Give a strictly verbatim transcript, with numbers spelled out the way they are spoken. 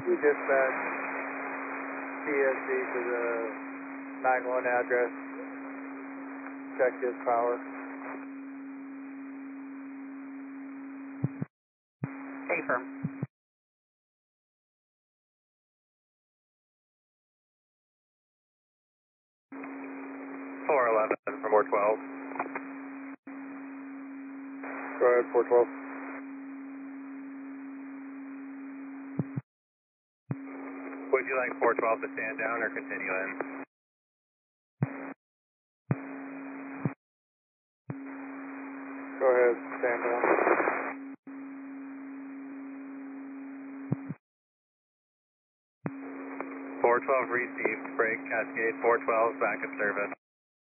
You dispatch P S D to the nine one address. Check his power. Affirm. four eleven from four twelve. Go ahead, four twelve. Would you like four twelve to stand down or continue in? Go ahead, stand down. four twelve received, break, Cascade, four twelve, back in service.